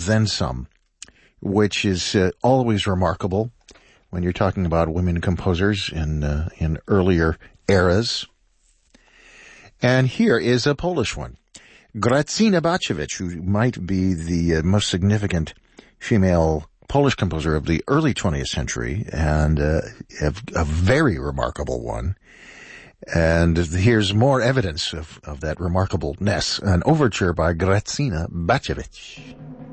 then some, which is always remarkable when you're talking about women composers in earlier eras. And here is a Polish one. Grażyna Bacewicz, who might be the most significant female Polish composer of the early 20th century, and a very remarkable one. And here's more evidence of that remarkableness. An overture by Grażyna Bacewicz.